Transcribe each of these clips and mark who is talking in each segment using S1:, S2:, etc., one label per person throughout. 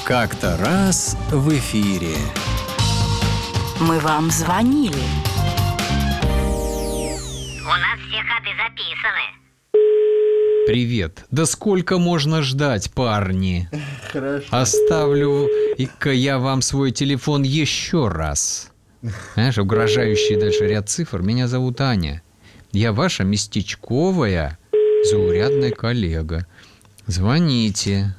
S1: Как-то раз в эфире.
S2: Мы вам звонили.
S3: У нас все ходы записаны.
S1: Привет. Да сколько можно ждать, парни?
S4: Хорошо.
S1: Оставлю-ка я вам свой телефон еще раз. Знаешь, угрожающий дальше ряд цифр. Меня зовут Аня. Я ваша местечковая заурядная коллега. Звоните.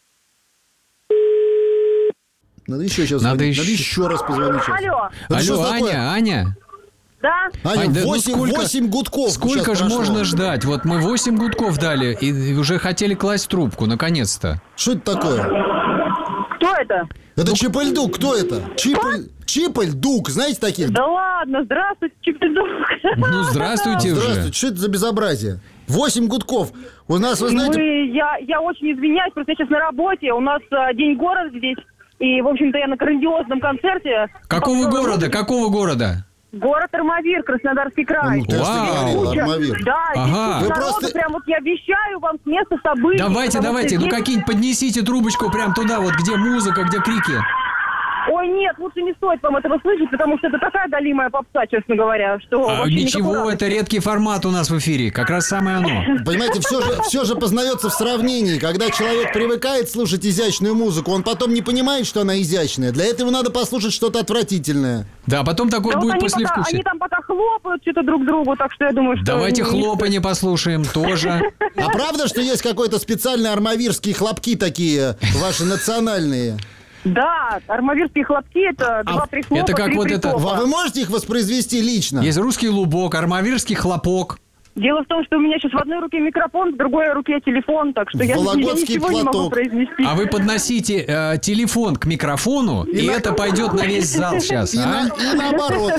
S4: Надо еще сейчас
S1: Надо
S4: звонить.
S1: еще-
S4: Надо еще раз позвонить сейчас.
S5: Алло,
S4: Это что
S1: Алло,
S4: такое?
S1: Аня.
S5: да?
S4: Аня,
S1: Ань, да ну
S4: 8 гудков.
S1: Сколько
S4: сейчас
S1: же
S4: прошло.
S1: можно ждать? Вот мы 8 гудков дали и уже хотели класть трубку, наконец-то.
S4: Что это такое?
S5: Кто это?
S4: Это Чипельдук. Кто это? Чипельдук. Знаете таких?
S5: Да ладно, здравствуйте, Чипельдук.
S1: Ну, здравствуйте уже.
S4: Здравствуйте. Что это за безобразие? 8 гудков. У нас, вы знаете...
S5: Я очень извиняюсь, просто я сейчас на работе, у нас День города здесь, и, в общем-то, я на грандиозном концерте.
S1: Какого города?
S5: Город Армавир, Краснодарский край.
S4: Ну, ты же
S1: Вау.
S4: говорил, Армавир.
S5: Да,
S1: Ага.
S5: здесь
S4: Вы
S5: народу,
S4: просто-
S5: прям вот я обещаю вам с места событий.
S1: Давайте,
S5: потому что
S1: ну
S5: здесь-
S1: какие-нибудь поднесите трубочку прям туда, вот где музыка, где крики.
S5: Ой, нет, лучше не стоит вам этого слышать, потому что это такая галимая попса, честно говоря, что... вообще никакой
S1: Ничего,
S5: радости.
S1: это редкий формат у нас в эфире, как раз самое оно.
S4: Понимаете, все же познается в сравнении. Когда человек привыкает слушать изящную музыку, он потом не понимает, что она изящная. Для этого надо послушать что-то отвратительное.
S1: Да, потом такое
S5: Да вот
S1: будет
S5: они
S1: послевкусие.
S5: там пока хлопают что-то друг другу, так что я думаю, что...
S1: Давайте
S5: не-
S1: хлопанье послушаем тоже.
S4: А правда, что есть какой-то специальный армавирские хлопки такие, ваши национальные?
S5: Да, армавирские хлопки — это два прихлопа,
S1: это как
S5: три
S1: вот это-
S5: прихлопа.
S4: Вы можете их воспроизвести лично?
S1: Есть русский лубок, армавирский хлопок.
S5: Дело в том, что у меня сейчас в одной руке микрофон, в другой руке телефон, так что я
S4: Вологодский
S5: ничего не могу
S4: платок.
S5: произнести.
S1: А вы подносите телефон к микрофону, и это пойдет на весь зал сейчас.
S4: И наоборот.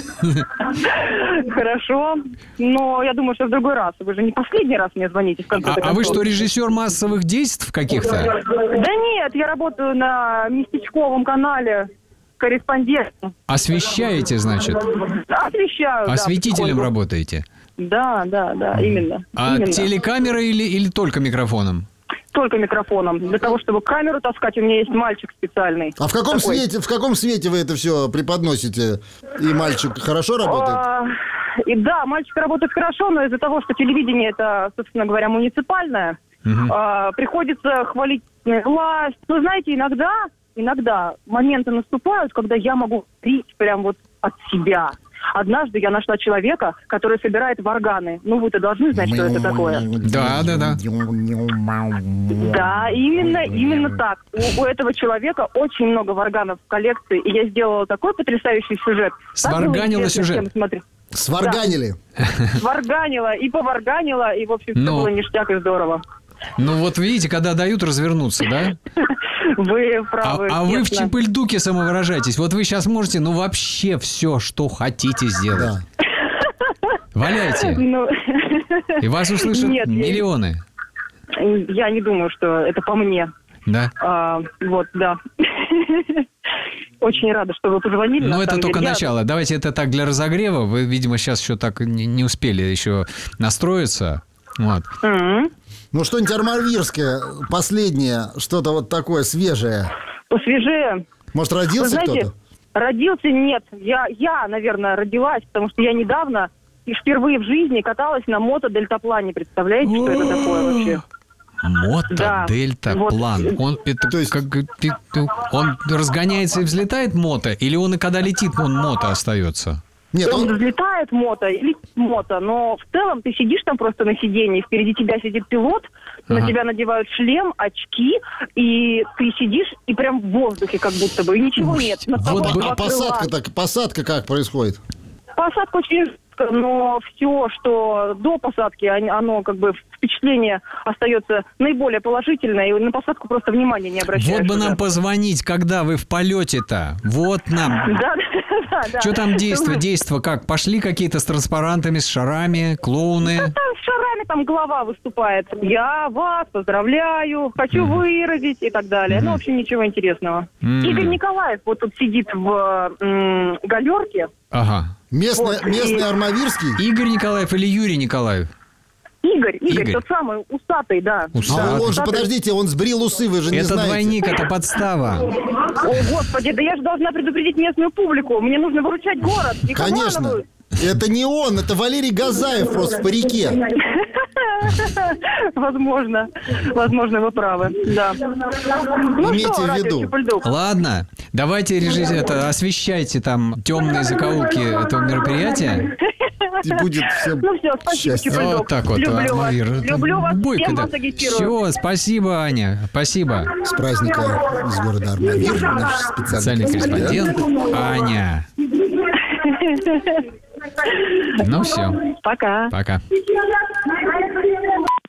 S5: Хорошо, но я думаю, что в другой раз. Вы же не последний раз мне звоните в конце
S1: А вы что, режиссер массовых действий каких-то?
S5: Да нет, я работаю на местечковом канале корреспондентом.
S1: Освещаете, значит?
S5: Освещаю, да,
S1: Осветителем
S5: потихоньку.
S1: работаете?
S5: Да, именно.
S1: А
S5: именно.
S1: телекамерой или только микрофоном?
S5: Только микрофоном. Для того, чтобы камеру таскать, у меня есть мальчик специальный.
S4: А в каком
S5: Такой.
S4: свете вы это все преподносите? И мальчик хорошо работает?
S5: И да, мальчик работает хорошо, но из-за того, что телевидение это, собственно говоря, муниципальное, приходится хвалить власть. Ну, знаете, иногда моменты наступают, когда я могу говорить прям вот от себя. Однажды я нашла человека, который собирает варганы. Ну, вы-то должны знать, что это такое.
S1: Да.
S5: Да, именно так. У этого человека очень много варганов в коллекции, и я сделала такой потрясающий сюжет. Так было
S1: Сварганила
S5: интересно
S1: сюжет?
S5: всем смотреть.
S4: Сварганили?
S5: Сварганила и поварганила, и, в общем, все
S1: Ну.
S5: было ништяк и здорово.
S1: Ну вот видите, когда дают развернуться, да?
S5: Вы правы.
S1: А вы в
S5: честно.
S1: Чипельдуке самовыражаетесь. Вот вы сейчас можете, вообще все, что хотите сделать.
S4: Да.
S1: Валяйте.
S5: Ну,
S1: И вас услышат
S5: Нет,
S1: миллионы.
S5: я не думаю, что это по мне.
S1: Да?
S5: Вот, да. Очень рада, что вы позвонили.
S1: Ну,
S5: на
S1: это
S5: самом
S1: только
S5: деле.
S1: начало. Давайте это так для разогрева. Вы, видимо, сейчас еще так не успели еще настроиться. Вот.
S4: Ну, что-нибудь армавирское, последнее, что-то вот такое свежее.
S5: Посвежее.
S4: Может,
S5: Вы
S4: родился
S5: знаете,
S4: кто-то?
S5: родился нет. Я, наверное, родилась, потому что я недавно и впервые в жизни каталась на мото-дельтаплане. Представляете, что это такое вообще? Да.
S1: Мото-дельтаплан. Он, это,
S4: То есть-
S1: он разгоняется и взлетает мото, или он и когда летит, он мото остается?
S4: Нет,
S5: Он
S4: он...
S5: взлетает мото и летит мото, но в целом ты сидишь там просто на сиденье, впереди тебя сидит пилот, на
S1: Ага.
S5: тебя надевают шлем, очки, и ты сидишь и прям в воздухе как будто бы, и ничего
S1: Ой,
S5: нет. Над
S1: вот
S5: тобой
S1: бы-
S5: два крыла.
S4: Посадка как происходит?
S5: Посадка очень жестко, но все, что до посадки, оно как бы впечатление остается наиболее положительное, и на посадку просто внимания не обращаешь.
S1: Вот бы
S5: уже.
S1: нам позвонить, когда вы в полете-то. Вот нам.
S5: Да.
S1: Что там действо как? Пошли какие-то с транспарантами, с шарами, клоуны?
S5: Там с шарами там глава выступает. Я вас поздравляю, хочу выразить и так далее. Ну, в общем, ничего интересного. Игорь Николаев вот тут сидит в галерке.
S1: Ага.
S4: Местный
S5: Вот, и-
S4: армавирский?
S1: Игорь Николаев или Юрий Николаев?
S5: Игорь,
S1: Игорь.
S5: тот самый, усатый, да.
S4: А он же, подождите, он сбрил усы, вы же не
S1: Это
S4: знаете.
S1: двойник, это подстава.
S5: О, Господи, да я же должна предупредить местную публику. Мне нужно выручать город. Их
S4: Конечно.
S5: обманывают.
S4: Это не он, это Валерий Газаев просто в парике.
S5: Возможно, вы правы, да. Ну
S4: Имейте
S5: что,
S4: в
S5: радио
S4: виду.
S5: Чупульдук?
S1: Ладно, давайте освещайте там темные закоулки этого мероприятия.
S4: И будет всем
S5: Ну все, спасибо,
S4: счастье.
S5: Чупульдук.
S1: Вот так вот.
S5: Люблю вас. Люблю вас, всем вас агитирую.
S1: Все, спасибо, Аня. Спасибо.
S4: С праздника из города Армавир, наш
S1: Специальный
S4: специальный
S1: корреспондент Аня. Ну все,
S5: Пока.
S1: пока.